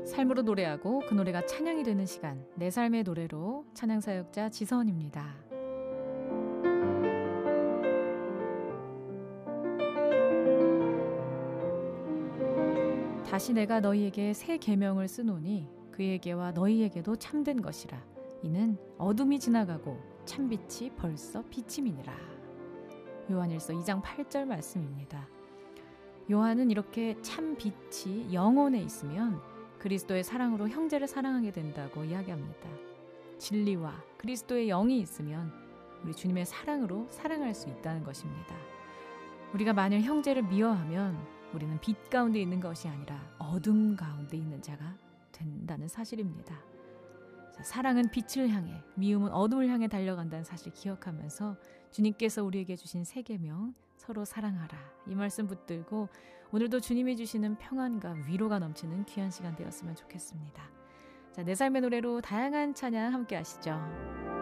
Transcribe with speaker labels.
Speaker 1: 삶으로 노래하고 그 노래가 찬양이 되는 시간, 내 삶의 노래로 찬양사역자 지선입니다. 다시 내가 너희에게 새 계명을 쓰노니 그에게와 너희에게도 참된 것이라. 이는 어둠이 지나가고 참빛이 벌써 비침이니라. 요한일서 2장 8절 말씀입니다. 요한은 이렇게 참빛이 영혼에 있으면 그리스도의 사랑으로 형제를 사랑하게 된다고 이야기합니다. 진리와 그리스도의 영이 있으면 우리 주님의 사랑으로 사랑할 수 있다는 것입니다. 우리가 만일 형제를 미워하면 우리는 빛 가운데 있는 것이 아니라 어둠 가운데 있는 자가 된다는 사실입니다. 사랑은 빛을 향해, 미움은 어둠을 향해 달려간다는 사실 기억하면서 주님께서 우리에게 주신 새 계명, 서로 사랑하라, 이 말씀 붙들고 오늘도 주님이 주시는 평안과 위로가 넘치는 귀한 시간 되었으면 좋겠습니다. 자, 내 삶의 노래로 다양한 찬양 함께 하시죠.